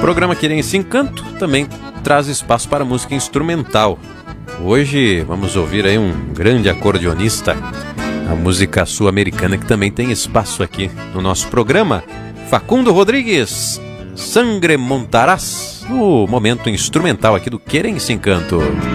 programa Querência Encanto também traz espaço para música instrumental. Hoje vamos ouvir aí um grande acordeonista, a música sul-americana que também tem espaço aqui no nosso programa, Facundo Rodrigues, Sangre Montarás, no momento instrumental aqui do Querência Encanto.